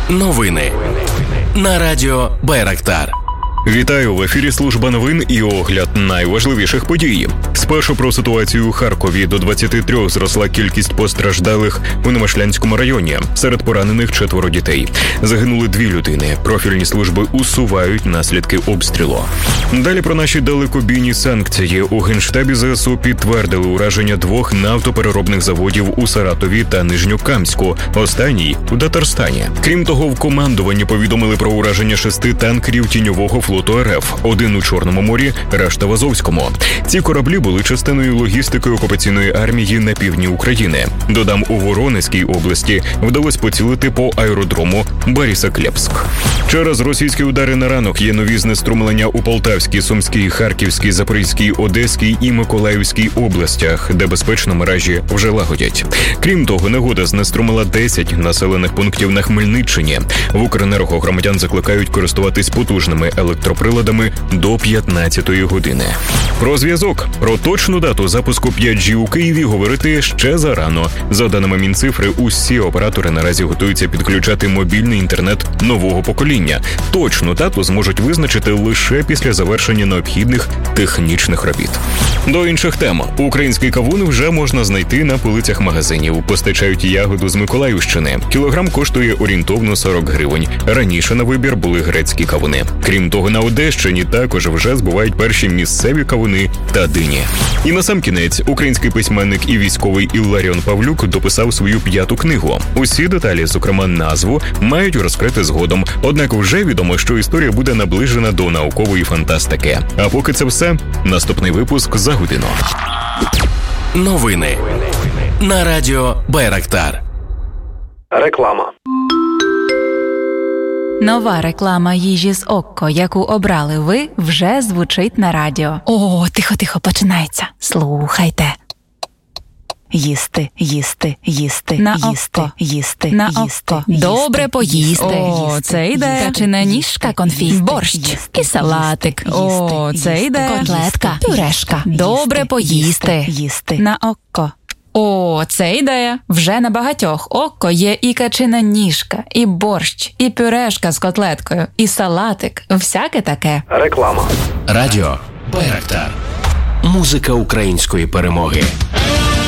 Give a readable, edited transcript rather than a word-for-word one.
Новини на радіо Байрактар. Вітаю, в ефірі служба новин і огляд найважливіших подій. Спершу про ситуацію у Харкові. До 23 зросла кількість постраждалих у Немишлянському районі. Серед поранених 4 дітей. Загинули 2 людини. Профільні служби усувають наслідки обстрілу. Далі про наші далекобійні санкції. У Генштабі ЗСУ підтвердили ураження 2 нафтопереробних заводів у Саратові та Нижньокамську. Останній – у Татарстані. Крім того, в командуванні повідомили про ураження 6 танкерів тіньового флоту РФ. 1 у Чорному морі, решта в Азовському. Ці кораблі були частиною логістики окупаційної армії на півдні України. Додам, у Воронезькій області вдалося поцілити по аеродрому Борисоглебськ. Через російські удари на ранок є нові знеструмлення у Полтавській, Сумській, Харківській, Запорізькій, Одеській і Миколаївській областях, де безпечно мережі вже лагодять. Крім того, негода знеструмила 10 населених пунктів на Хмельниччині. В Укренерго громадян закликають користуватись потужними електроприладами до 15-ї години. Про зв'язок. Про точну дату запуску 5G у Києві говорити ще зарано. За даними Мінцифри, усі оператори наразі готуються підключати мобільний інтернет нового покоління. Точну дату зможуть визначити лише після завершення необхідних технічних робіт. До інших тем. Український кавун вже можна знайти на полицях магазинів. Постачають ягоду з Миколаївщини. Кілограм коштує орієнтовно 40 гривень. Раніше на вибір були грецькі кавуни. Крім того, на Одещині також вже збувають перші місцеві кавуни та дині. І насамкінець, український письменник і військовий Ілларіон Павлюк дописав свою 5-ту книгу. Усі деталі, зокрема назву, мають розкрити згодом. Однак вже відомо, що історія буде наближена до наукової фантастики. А поки це все, наступний випуск за годину. Новини на радіо Байрактар. Реклама. Нова реклама їжі з Окко, яку обрали ви, вже звучить на радіо. О, тихо, починається. Слухайте. Їсти, їсти, їсти, на їсти, Окко. Їсти, на їсти, Окко. Добре поїсти. О, це йде. Качана ніжка, конфіст, Борщ і салатик. О, це йде. Котлетка, пюрешка. Добре поїсти. Їсти, на Окко. О, це ідея. Вже на багатьох Окко є і качина ніжка, і борщ, і пюрешка з котлеткою, і салатик. Всяке таке. Реклама. Радіо Байрактар. Музика української перемоги.